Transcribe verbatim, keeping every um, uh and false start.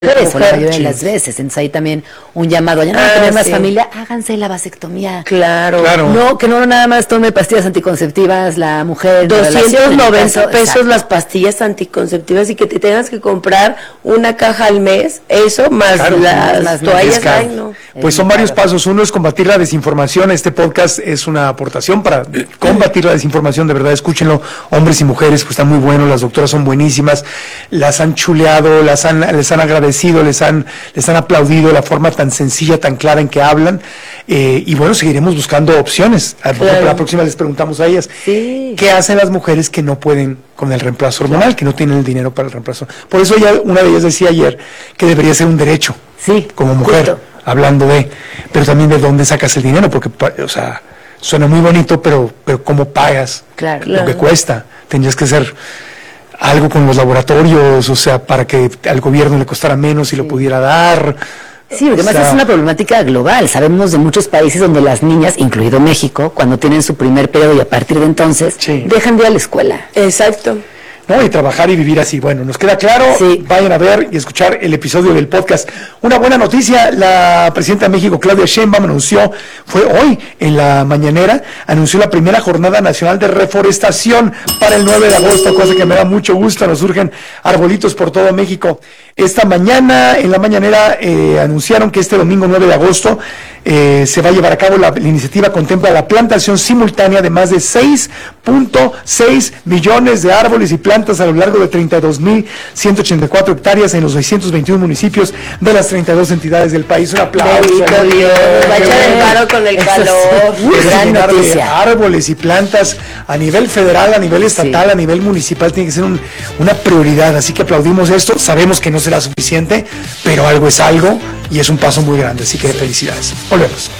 Eso, la mayoría de las veces. Entonces ahí también un llamado, ya no van a Ah, tener más sí. familia, háganse la vasectomía. Claro. Claro. No, que no nada más tome pastillas anticonceptivas la mujer. doscientos noventa pesos exacto. las pastillas anticonceptivas y que te tengas que comprar una caja al mes, eso más Claro, las más- más- toallas, es caro. ay no. Pues son varios pasos. Uno es combatir la desinformación. Este podcast es una aportación para combatir la desinformación. De verdad, escúchenlo, hombres y mujeres, pues están muy buenos. Las doctoras son buenísimas. Las han chuleado, las han, les han agradecido, les han, les han aplaudido la forma tan sencilla, tan clara en que hablan. Eh, y bueno, seguiremos buscando opciones. A lo mejor Claro. la próxima les preguntamos a ellas. Sí. ¿Qué hacen las mujeres que no pueden con el reemplazo hormonal, que no tienen el dinero para el reemplazo? Por eso ella, una de ellas decía ayer que debería ser un derecho. Sí, Como mujer, justo. hablando de, pero también de dónde sacas el dinero, porque, pa- o sea, suena muy bonito, pero, pero ¿cómo pagas Claro. lo que Claro. cuesta? Tendrías que hacer algo con los laboratorios, o sea, para que al gobierno le costara menos y lo pudiera dar. Sí, porque O además sea, es una problemática global. Sabemos de muchos países donde las niñas, incluido México, cuando tienen su primer periodo y a partir de entonces, Sí. dejan de ir a la escuela. Exacto. ¿no? Y trabajar y vivir así. Bueno, nos queda claro, Sí. vayan a ver y escuchar el episodio del podcast. Una buena noticia, la presidenta de México, Claudia Sheinbaum, anunció, fue hoy en la mañanera, anunció la primera jornada nacional de reforestación para el nueve de agosto, cosa que me da mucho gusto, nos surgen arbolitos por todo México. Esta mañana, en la mañanera, eh, anunciaron que este domingo nueve de agosto eh, se va a llevar a cabo la, la iniciativa, contempla la plantación simultánea de más de seis punto seis millones de árboles y plantas a lo largo de treinta y dos mil ciento ochenta y cuatro hectáreas en los seiscientos veintiuno municipios de las treinta y dos entidades del país. Un aplauso. Bendito Dios, va a Qué echar el bueno. paro con el Eso calor. sí. Uy, Gran llenar de noticia. árboles y plantas a nivel federal, a nivel estatal, Sí. a nivel municipal, tiene que ser un- una prioridad. Así que aplaudimos esto. Sabemos que no será suficiente, pero algo es algo y es un paso muy grande. Así que felicidades. Volvemos.